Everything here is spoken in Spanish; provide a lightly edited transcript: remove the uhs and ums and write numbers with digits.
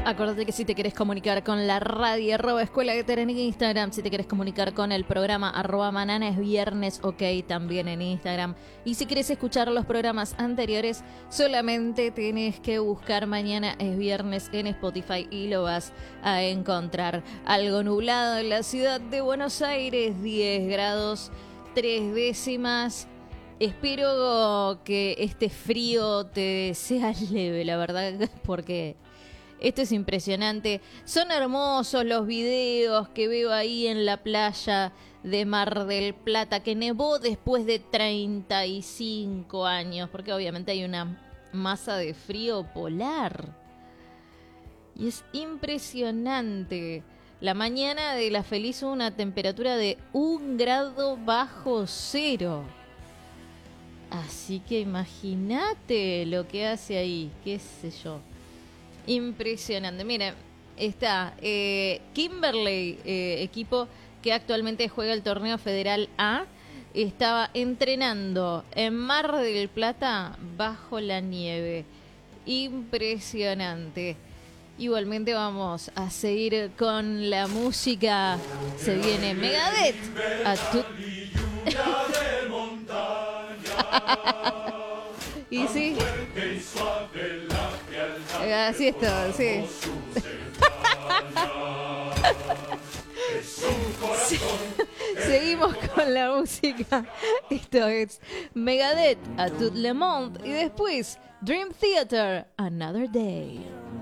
Acordate que si te querés comunicar con la radio, @Escuela Gator en Instagram, si te querés comunicar con el programa @Manana es viernes, ok, también en Instagram. Y si querés escuchar los programas anteriores, solamente tenés que buscar Mañana es viernes en Spotify y lo vas a encontrar. Algo nublado en la ciudad de Buenos Aires, 10 grados, 3 décimas. Espero que este frío te sea leve, la verdad, porque esto es impresionante. Son hermosos los videos que veo ahí en la playa de Mar del Plata, que nevó después de 35 años, porque obviamente hay una masa de frío polar. Y es impresionante. La mañana de la feliz hubo una temperatura de 1 grado bajo cero. Así que imagínate lo que hace ahí, qué sé yo. Impresionante. Miren, está Kimberley, equipo que actualmente juega el torneo Federal A, estaba entrenando en Mar del Plata bajo la nieve. Impresionante. Igualmente vamos a seguir con la música. Se viene Megadeth. Y sí. Así está, sí. Seguimos con la música. Esto es Megadeth, A Tout Le Monde. Y después Dream Theater, Another Day.